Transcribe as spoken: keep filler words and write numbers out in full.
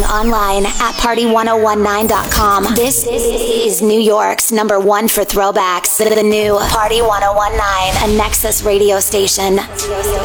online at party ten nineteen dot com. This is New York's number one for throwbacks. The new Party ten nineteen, a Nexus radio station.